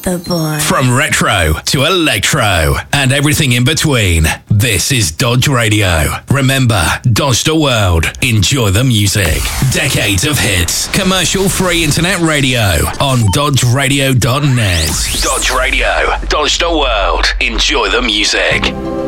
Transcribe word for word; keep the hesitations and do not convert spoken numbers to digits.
Etherborn. From retro to electro and everything in between, this is Dodge Radio. Remember, Dodge the world. Enjoy the music. Decades of hits. Commercial-free internet radio on dodge radio dot net. Dodge Radio. Dodge the world. Enjoy the music.